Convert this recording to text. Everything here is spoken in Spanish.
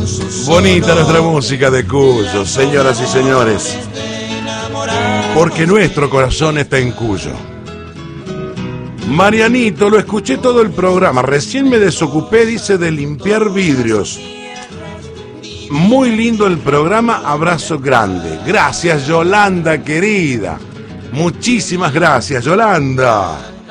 Bonita nuestra música de Cuyo, señoras y señores. Porque nuestro corazón está en Cuyo. Marianito, lo escuché todo el programa. Recién me desocupé, dice, de limpiar vidrios. Muy lindo el programa, abrazo grande. Gracias, Yolanda, querida. Muchísimas gracias, Yolanda.